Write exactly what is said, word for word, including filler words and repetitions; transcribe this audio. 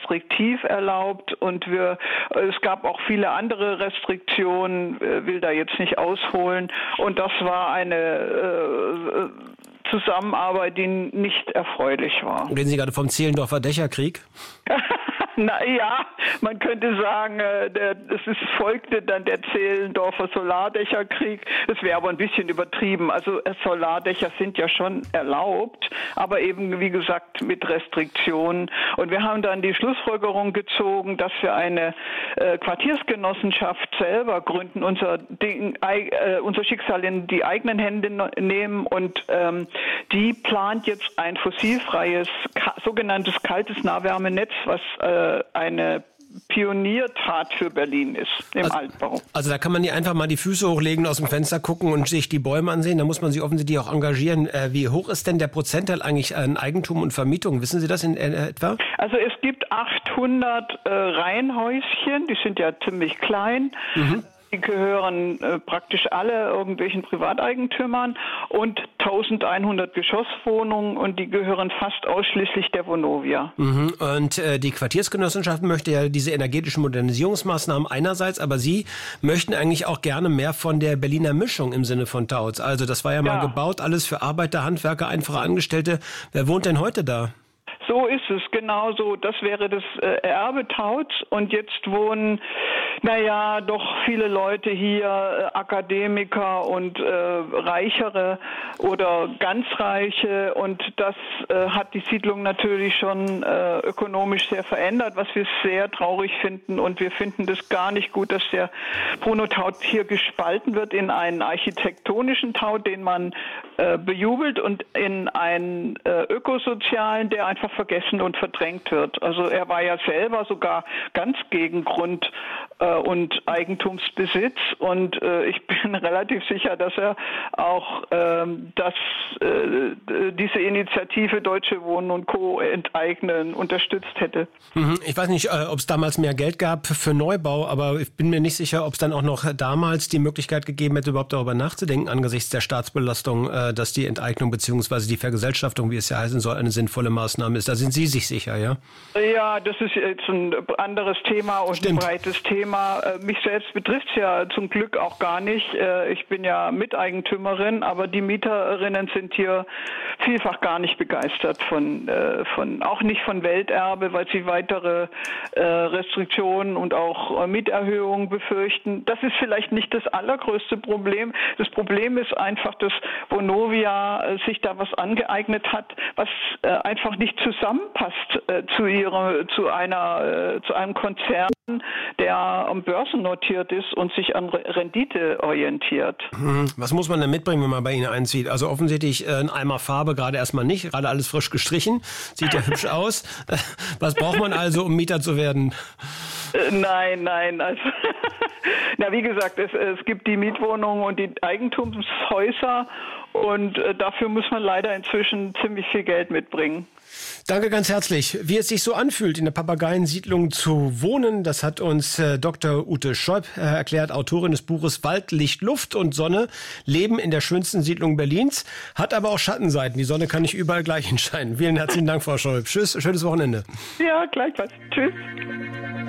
restriktiv erlaubt und wir, es gab auch viele andere Restriktionen, will da jetzt nicht ausholen und das war eine äh, Zusammenarbeit, die nicht erfreulich war. Reden Sie gerade vom Zehlendorfer Dächerkrieg? Na ja, man könnte sagen, äh, der, es ist, folgte dann der Zehlendorfer Solardächerkrieg. Das wäre aber ein bisschen übertrieben. Also äh, Solardächer sind ja schon erlaubt, aber eben, wie gesagt, mit Restriktionen. Und wir haben dann die Schlussfolgerung gezogen, dass wir eine äh, Quartiersgenossenschaft selber gründen, unser, Ding, äh, unser Schicksal in die eigenen Hände nehmen und ähm, die plant jetzt ein fossilfreies, ka- sogenanntes kaltes Nahwärmenetz, was äh, eine Pioniertat für Berlin ist im also, Altbau. Also da kann man nicht einfach mal die Füße hochlegen, aus dem Fenster gucken und sich die Bäume ansehen. Da muss man sich offensichtlich auch engagieren. Äh, wie hoch ist denn der Prozentteil eigentlich an Eigentum und Vermietung? Wissen Sie das in äh, etwa? Also es gibt achthundert äh, Reihenhäuschen, die sind ja ziemlich klein. Mhm. Die gehören äh, praktisch alle irgendwelchen Privateigentümern und eintausendeinhundert Geschosswohnungen und die gehören fast ausschließlich der Vonovia. Mhm. Und äh, die Quartiersgenossenschaft möchte ja diese energetischen Modernisierungsmaßnahmen einerseits, aber Sie möchten eigentlich auch gerne mehr von der Berliner Mischung im Sinne von Tauts. Also das war ja mal ja. gebaut, alles für Arbeiter, Handwerker, einfache Angestellte. Wer wohnt denn heute da? So ist es, genau so. Das wäre das äh, Erbe Tauts und jetzt wohnen, naja, doch viele Leute hier, äh, Akademiker und äh, Reichere oder ganz Reiche und das äh, hat die Siedlung natürlich schon äh, ökonomisch sehr verändert, was wir sehr traurig finden und wir finden das gar nicht gut, dass der Bruno-Taut hier gespalten wird in einen architektonischen Taut, den man äh, bejubelt und in einen äh, ökosozialen, der einfach vergessen und verdrängt wird. Also er war ja selber sogar ganz gegen Grund- äh, und Eigentumsbesitz und äh, ich bin relativ sicher, dass er auch ähm, das, äh, diese Initiative Deutsche Wohnen und Co. enteignen unterstützt hätte. Ich weiß nicht, äh, ob es damals mehr Geld gab für Neubau, aber ich bin mir nicht sicher, ob es dann auch noch damals die Möglichkeit gegeben hätte, überhaupt darüber nachzudenken, angesichts der Staatsbelastung, äh, dass die Enteignung bzw. die Vergesellschaftung, wie es ja heißen soll, eine sinnvolle Maßnahme ist. Da sind Sie sich sicher, ja? Ja, das ist jetzt ein anderes Thema und Stimmt. ein breites Thema. Mich selbst betrifft es ja zum Glück auch gar nicht. Ich bin ja Miteigentümerin, aber die Mieterinnen sind hier vielfach gar nicht begeistert von, von auch nicht von Welterbe, weil sie weitere Restriktionen und auch Mieterhöhungen befürchten. Das ist vielleicht nicht das allergrößte Problem. Das Problem ist einfach, dass Vonovia sich da was angeeignet hat, was einfach nicht zusammenpasst äh, zu ihrer, zu einer, äh, zu einem Konzern, der am Börsen notiert ist und sich an Rendite orientiert. Was muss man denn mitbringen, wenn man bei Ihnen einzieht? Also offensichtlich äh, ein Eimer Farbe gerade erstmal nicht, gerade alles frisch gestrichen, sieht ja hübsch aus. Was braucht man also, um Mieter zu werden? Äh, nein, nein, also na wie gesagt, es, es gibt die Mietwohnungen und die Eigentumshäuser und äh, dafür muss man leider inzwischen ziemlich viel Geld mitbringen. Danke ganz herzlich. Wie es sich so anfühlt, in der Papageiensiedlung zu wohnen, das hat uns äh, Doktor Ute Scheub äh, erklärt, Autorin des Buches Wald, Licht, Luft und Sonne, Leben in der schönsten Siedlung Berlins, hat aber auch Schattenseiten. Die Sonne kann nicht überall gleich scheinen. Vielen herzlichen Dank, Frau Scheub. Tschüss, schönes Wochenende. Ja, gleichfalls. Tschüss.